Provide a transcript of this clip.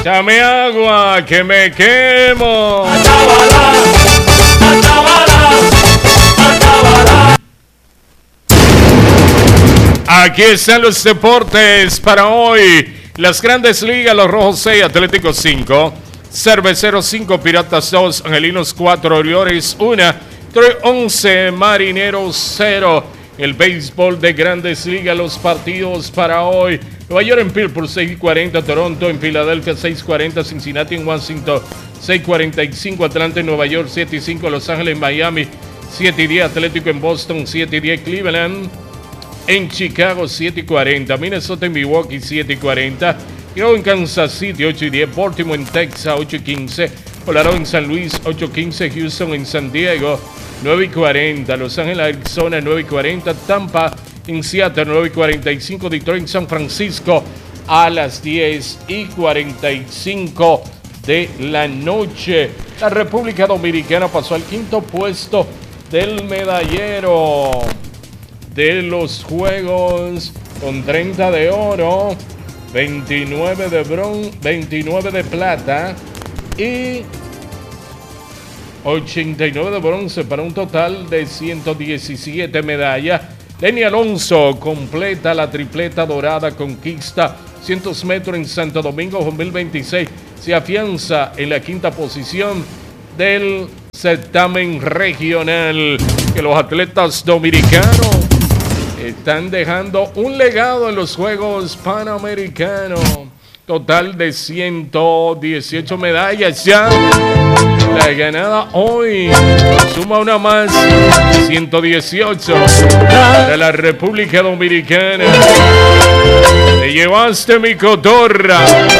Dame agua que me quemo. Aquí están los deportes para hoy. Las Grandes Ligas, los Rojos 6, Atlético 5, Cerveceros 5, Piratas 2, Angelinos 4, Orioles 1, Troy 11, Marineros 0. El béisbol de Grandes Ligas, los partidos para hoy. Nueva York en Pittsburgh 6:40, Toronto en Filadelfia 6:40, Cincinnati en Washington 6:45, Atlanta en Nueva York 7:05, Los Ángeles en Miami 7:10, Atlético en Boston 7:10, Cleveland en Chicago 7:40, Minnesota en Milwaukee 7:40, Yo en Kansas City 8:10, Baltimore en Texas 8:15, Colorado en San Luis 8:15, Houston en San Diego 9:40, Los Ángeles Arizona 9:40, Tampa en Seattle 9:45, Detroit en San Francisco a las 10:45 de la noche. La República Dominicana pasó al quinto puesto del medallero de los Juegos con 30 de oro, 29 de bronce, 29 de plata y 89 de bronce para un total de 117 medallas. Lenny Alonso completa la tripleta dorada, conquista 100 metros en Santo Domingo 2026, se afianza en la quinta posición del certamen regional. Que los atletas dominicanos están dejando un legado en los Juegos Panamericanos. Total de 118 medallas ya. La ganada hoy suma una más, 118 de la República Dominicana. Te llevaste mi cotorra.